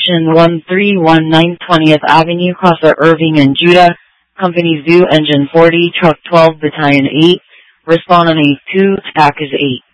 Engine 1319 20th Avenue, Crossler, Irving and Judah. Company Zoo, Engine 40, Truck 12, Battalion 8. Respond on 8-2, attack is 8.